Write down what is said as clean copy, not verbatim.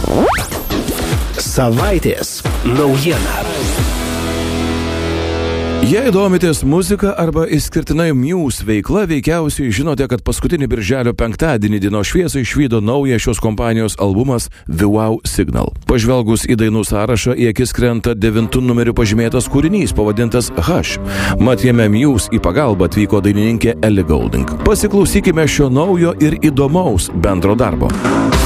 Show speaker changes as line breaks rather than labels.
Savaitės naujiena.
Jei domitės muzika arba išskirtinai Muse veikla, veikiausiai žinote, kad paskutinį birželio penktadienį dienos šviesą išvydo naują šios kompanijos albumas The Wow Signal. Pažvelgus į dainų sąrašą, į akis krenta 9 numeriu pažymėtas kūrinys pavadintas Hush. Mat jame Muse į pagalbą atvyko dainininkė Ellie Goulding. Pasiklausykime šio naujo ir įdomaus bendro darbo.